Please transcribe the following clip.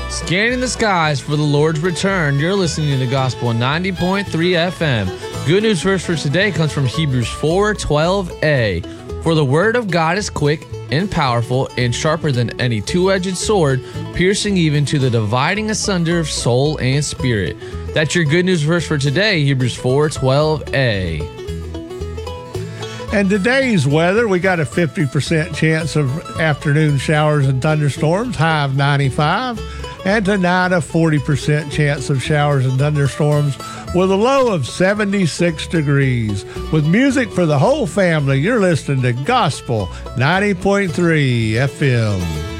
Scanning the skies for the Lord's return, you're listening to the Gospel 90.3 FM. Good news verse for today comes from Hebrews 4:12a. For the word of God is quick and powerful and sharper than any two-edged sword, piercing even to the dividing asunder of soul and spirit. That's your good news verse for today, Hebrews 4:12a. And today's weather, we got a 50% chance of afternoon showers and thunderstorms, high of 95. And tonight, a 40% chance of showers and thunderstorms with a low of 76 degrees. With music for the whole family, you're listening to Gospel 90.3 FM.